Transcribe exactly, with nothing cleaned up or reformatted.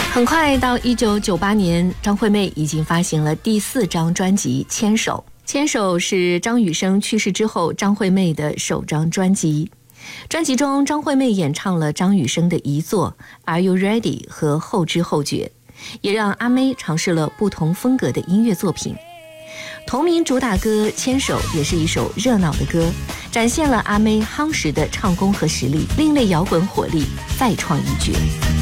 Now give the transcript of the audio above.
很快到一九九八年，张惠妹已经发行了第四张专辑《牵手》。《牵手》是张雨生去世之后张惠妹的首张专辑。专辑中，张惠妹演唱了张雨生的遗作《Are You Ready》和后知后觉，也让阿妹尝试了不同风格的音乐作品。同名主打歌《牵手》也是一首热闹的歌，展现了阿妹夯实的唱功和实力，另类摇滚火力再创一绝。